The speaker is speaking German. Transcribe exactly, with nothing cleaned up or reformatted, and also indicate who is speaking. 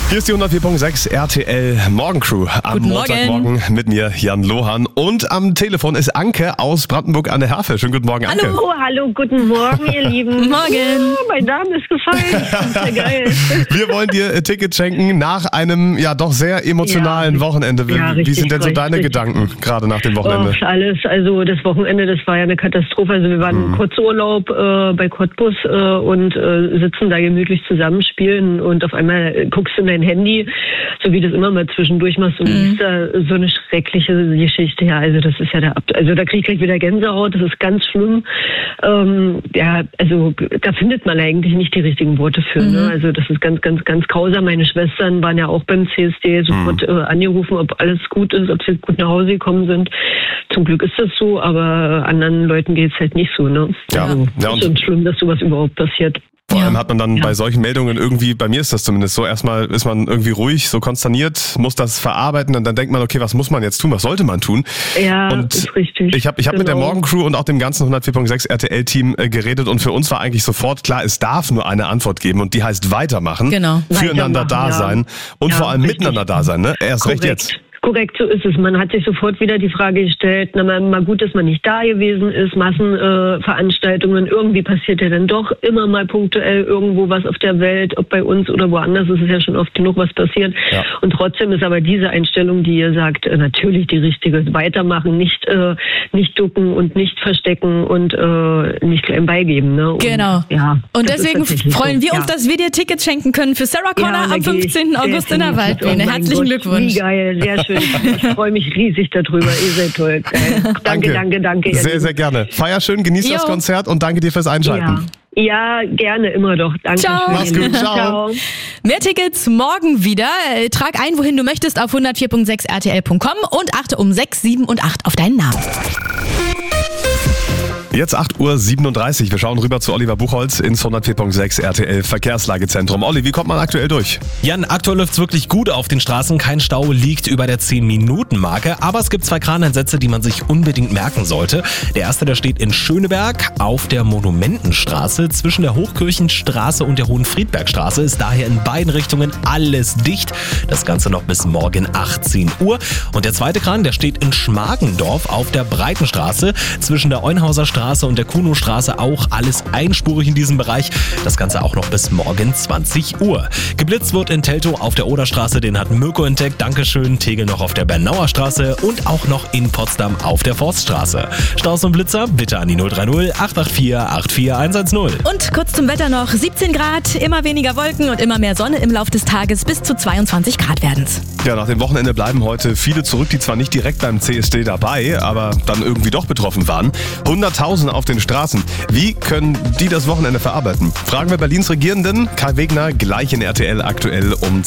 Speaker 1: Hier ist die hundertvier Komma sechs R T L Morgencrew am
Speaker 2: Guten
Speaker 1: Montagmorgen
Speaker 2: Morgen.
Speaker 1: mit mir, Jan Lohan. Und am Telefon ist Anke aus Brandenburg an der Havel. Schönen guten Morgen, Anke.
Speaker 3: Hallo, hallo, guten Morgen, ihr Lieben.
Speaker 2: Morgen.
Speaker 3: Oh, mein Name ist gefallen. Das ist ja geil.
Speaker 1: Wir wollen dir ein Ticket schenken nach einem ja doch sehr emotionalen
Speaker 3: Ja,
Speaker 1: Wochenende. Wie,
Speaker 3: ja,
Speaker 1: wie
Speaker 3: richtig,
Speaker 1: sind denn so deine
Speaker 3: richtig.
Speaker 1: Gedanken gerade nach dem Wochenende?
Speaker 3: Och, alles, also das Wochenende, das war ja eine Katastrophe. Also wir waren im Kurzurlaub äh, bei Cottbus äh, und äh, sitzen da gemütlich zusammen, spielen und auf einmal äh, guckst du in dein Handy, so wie das immer mal zwischendurch machst und liest da so eine schreckliche Geschichte. Ja, also das ist ja der, Ab- also da krieg ich gleich wieder Gänsehaut, das ist ganz schlimm. Ähm, ja, also da findet man eigentlich nicht die richtigen Worte für.
Speaker 2: Mhm.
Speaker 3: Ne? Also das ist ganz, ganz, ganz grausam. Meine Schwestern waren ja auch beim C S D sofort äh, angerufen, ob alles gut ist, ob sie gut nach Hause gekommen sind. Zum Glück ist das so, aber anderen Leuten geht es halt nicht so. Ne?
Speaker 1: Ja.
Speaker 3: Also,
Speaker 1: Ja, und-
Speaker 3: ist schon schlimm, dass sowas überhaupt passiert.
Speaker 1: Vor allem
Speaker 2: Ja.
Speaker 1: hat man dann
Speaker 3: Ja.
Speaker 1: bei solchen Meldungen irgendwie, bei mir ist das zumindest so, erstmal ist man irgendwie ruhig, so konsterniert, muss das verarbeiten und dann denkt man, okay, was muss man jetzt tun, was sollte man tun?
Speaker 3: Ja,
Speaker 1: Und
Speaker 3: ist richtig.
Speaker 1: Ich habe ich hab mit der
Speaker 3: Genau.
Speaker 1: Morgencrew und auch dem ganzen hundertvier Komma sechs R T L-Team äh, geredet und für uns war eigentlich sofort klar, es darf nur eine Antwort geben und die heißt weitermachen,
Speaker 2: Genau.
Speaker 1: füreinander
Speaker 3: Weitermachen,
Speaker 1: da
Speaker 3: ja.
Speaker 1: sein und
Speaker 3: Ja,
Speaker 1: vor allem
Speaker 3: richtig.
Speaker 1: miteinander da sein, ne? Erst recht
Speaker 3: Korrekt.
Speaker 1: jetzt.
Speaker 3: Korrekt, so ist es. Man hat sich sofort wieder die Frage gestellt, na mal, mal gut, dass man nicht da gewesen ist, Massenveranstaltungen, äh, Veranstaltungen. Irgendwie passiert ja dann doch immer mal punktuell irgendwo was auf der Welt, ob bei uns oder woanders, ist es ja schon oft genug was passiert.
Speaker 1: Ja.
Speaker 3: Und trotzdem ist aber diese Einstellung, die ihr sagt, äh, natürlich die richtige. Weitermachen, nicht, äh, nicht ducken und nicht verstecken und äh, nicht klein beigeben. Ne? Und,
Speaker 2: Genau.
Speaker 3: Ja,
Speaker 2: Und
Speaker 3: das ist
Speaker 2: deswegen
Speaker 3: tatsächlich
Speaker 2: freuen
Speaker 3: so.
Speaker 2: wir uns,
Speaker 3: Ja.
Speaker 2: dass wir dir Tickets schenken können für Sarah Connor
Speaker 3: Ja, da
Speaker 2: am
Speaker 3: gehe ich
Speaker 2: fünfzehnten August in der
Speaker 3: definitiv.
Speaker 2: Waldbühne.
Speaker 3: Oh mein
Speaker 2: Herzlichen
Speaker 3: Gott,
Speaker 2: Glückwunsch.
Speaker 3: Wie geil, sehr schön. Ich freue mich riesig darüber. Ihr seid toll. Geil. Danke, danke, danke. ihr
Speaker 1: Sehr,
Speaker 3: Lieben.
Speaker 1: sehr gerne. Feier schön, genieß das
Speaker 2: Jo.
Speaker 1: Konzert und danke dir fürs Einschalten.
Speaker 3: Ja. ja, gerne, immer doch. Danke.
Speaker 2: Ciao.
Speaker 3: schön,
Speaker 1: Mach's
Speaker 3: ihr
Speaker 1: gut,
Speaker 3: Lieben.
Speaker 1: ciao.
Speaker 2: Mehr Tickets morgen wieder. Äh, Trag ein, wohin du möchtest auf hundertvier Komma sechs R T L Punkt com und achte um sechs, sieben und acht auf deinen Namen.
Speaker 1: Jetzt acht Uhr siebenunddreißig. Wir schauen rüber zu Oliver Buchholz ins hundertvier Komma sechs R T L Verkehrslagezentrum. Olli, wie kommt man aktuell durch?
Speaker 4: Jan, aktuell läuft's wirklich gut auf den Straßen. Kein Stau liegt über der zehn-Minuten-Marke. Aber es gibt zwei Kraneinsätze, die man sich unbedingt merken sollte. Der erste, der steht in Schöneberg auf der Monumentenstraße. Zwischen der Hochkirchenstraße und der Hohenfriedbergstraße ist daher in beiden Richtungen alles dicht. Das Ganze noch bis morgen achtzehn Uhr. Und der zweite Kran, der steht in Schmargendorf auf der Breitenstraße. Zwischen der Eunhauser Straße und der Kunostraße auch alles einspurig in diesem Bereich. Das Ganze auch noch bis morgen zwanzig Uhr. Geblitzt wird in Teltow auf der Oderstraße, den hat Mirko entdeckt. Dankeschön. Tegel noch auf der Bernauer Straße und auch noch in Potsdam auf der Forststraße. Staus und Blitzer bitte an die null drei null acht acht vier acht vier eins eins null.
Speaker 2: Und kurz zum Wetter noch. siebzehn Grad, immer weniger Wolken und immer mehr Sonne im Lauf des Tages. Bis zu zweiundzwanzig Grad werden's.
Speaker 1: Ja, nach dem Wochenende bleiben heute viele zurück, die zwar nicht direkt beim C S D dabei, aber dann irgendwie doch betroffen waren. Hunderttausende auf den Straßen. Wie können die das Wochenende verarbeiten? Fragen wir Berlins Regierenden. Kai Wegner gleich in R T L aktuell um